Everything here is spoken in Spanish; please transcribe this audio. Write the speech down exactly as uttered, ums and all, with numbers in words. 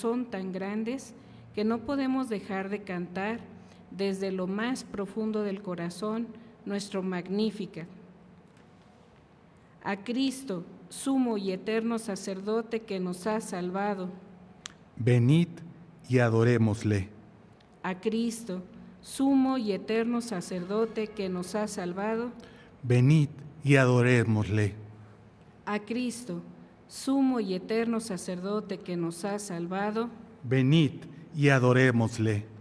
son tan grandes que no podemos dejar de cantar desde lo más profundo del corazón nuestro Magnificat. A Cristo, sumo y eterno sacerdote que nos ha salvado. Venid y adorémosle. A Cristo, sumo y eterno sacerdote que nos ha salvado. Venid y adorémosle. A Cristo, sumo y eterno sacerdote que nos ha salvado. Venid y adorémosle.